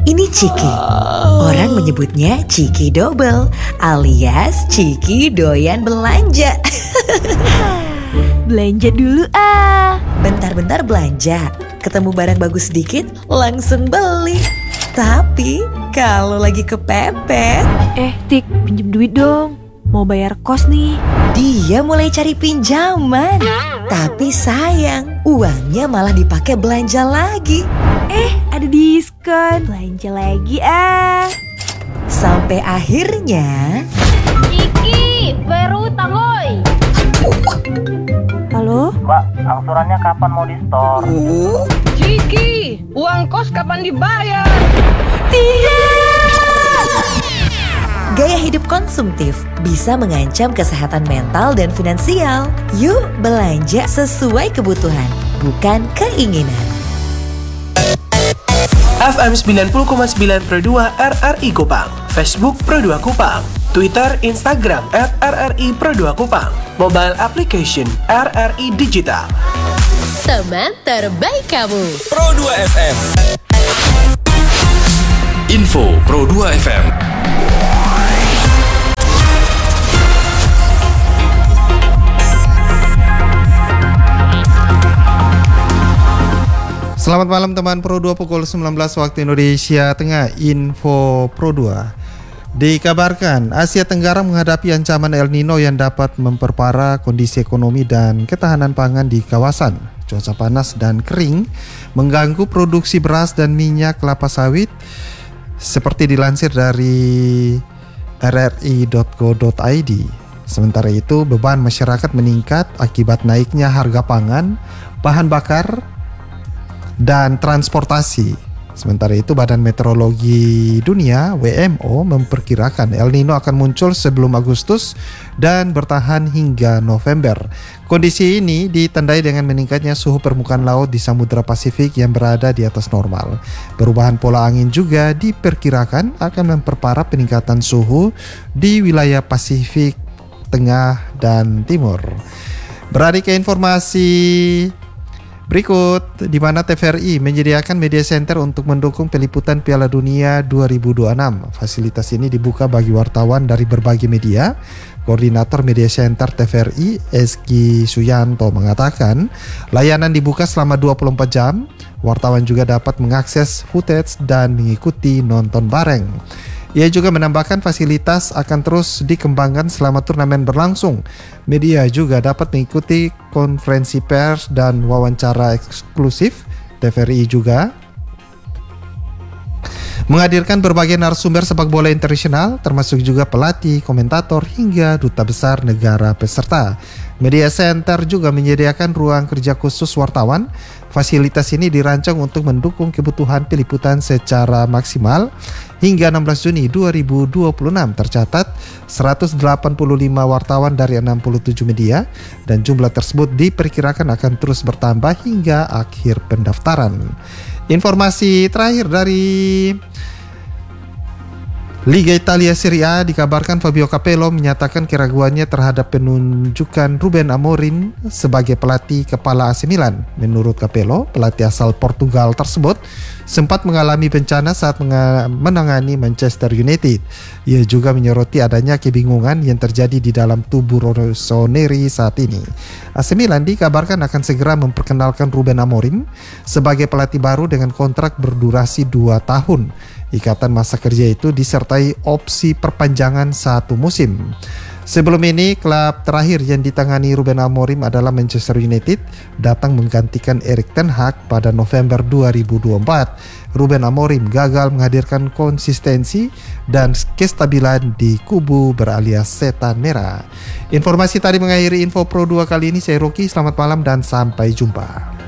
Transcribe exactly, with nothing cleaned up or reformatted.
Ini Ciki. Orang menyebutnya Ciki Double alias Ciki doyan belanja. Belanja dulu ah. Bentar-bentar belanja, ketemu barang bagus sedikit langsung beli. Tapi kalau lagi kepepet, Eh Tik, pinjem duit dong. Mau bayar kos nih. dia mulai cari pinjaman. Tapi sayang, uangnya malah dipakai belanja lagi. Eh ada diskon. Belanja lagi ah. Sampai akhirnya Ciki, bayar utang oi. Halo? Mbak, angsurannya kapan mau di-store? Ciki, uang kos kapan dibayar? gaya hidup konsumtif bisa mengancam kesehatan mental dan finansial. Yuk belanja sesuai kebutuhan, bukan keinginan. F M sembilan puluh koma sembilan Pro dua R R I Kupang, Facebook Pro dua Kupang, Twitter, Instagram at R R I Pro dua Kupang, mobile application R R I Digital. Teman terbaik kamu. Pro dua F M. Info Pro dua F M. Selamat malam teman Pro dua, pukul sembilan belas waktu Indonesia Tengah. Info Pro dua. Dikabarkan Asia Tenggara menghadapi ancaman El Nino yang dapat memperparah kondisi ekonomi dan ketahanan pangan di kawasan. Cuaca panas dan kering mengganggu produksi beras dan minyak kelapa sawit, seperti dilansir dari R R I dot co dot I D. Sementara itu, beban masyarakat meningkat akibat naiknya harga pangan, bahan bakar, dan transportasi. Sementara itu, Badan Meteorologi Dunia W M O memperkirakan El Nino akan muncul sebelum Agustus dan bertahan hingga November. Kondisi ini ditandai dengan meningkatnya suhu permukaan laut di Samudra Pasifik yang berada di atas normal. Perubahan pola angin juga diperkirakan akan memperparah peningkatan suhu di wilayah Pasifik Tengah dan Timur. Beralih ke informasi berikut, di mana T V R I menyediakan media center untuk mendukung peliputan Piala Dunia dua ribu dua puluh enam. Fasilitas ini dibuka bagi wartawan dari berbagai media. Koordinator Media Center T V R I, Eski Suyanto, mengatakan layanan dibuka selama dua puluh empat jam. Wartawan juga dapat mengakses footage dan mengikuti nonton bareng. Ia juga menambahkan fasilitas akan terus dikembangkan selama turnamen berlangsung. Media juga dapat mengikuti konferensi pers dan wawancara eksklusif. T V R I juga menghadirkan berbagai narasumber sepak bola internasional, termasuk juga pelatih, komentator, hingga duta besar negara peserta. Media Center juga menyediakan ruang kerja khusus wartawan. Fasilitas ini dirancang untuk mendukung kebutuhan peliputan secara maksimal. Hingga enam belas Juni dua ribu dua puluh enam tercatat seratus delapan puluh lima wartawan dari enam puluh tujuh media, dan jumlah tersebut diperkirakan akan terus bertambah hingga akhir pendaftaran. Informasi terakhir dari Liga Italia Serie A, dikabarkan Fabio Capello menyatakan keraguannya terhadap penunjukan Ruben Amorim sebagai pelatih kepala A C Milan. Menurut Capello, pelatih asal Portugal tersebut sempat mengalami bencana saat menangani Manchester United. Ia juga menyoroti adanya kebingungan yang terjadi di dalam tubuh Rossoneri saat ini. A C Milan dikabarkan akan segera memperkenalkan Ruben Amorim sebagai pelatih baru dengan kontrak berdurasi dua tahun. Ikatan masa kerja itu disertai opsi perpanjangan satu musim. Sebelum ini, klub terakhir yang ditangani Ruben Amorim adalah Manchester United, datang menggantikan Erik ten Hag pada November dua ribu dua puluh empat. Ruben Amorim gagal menghadirkan konsistensi dan kestabilan di kubu beralias setan merah. Informasi tadi mengakhiri Info Pro dua kali ini. Saya Rocky, selamat malam dan sampai jumpa.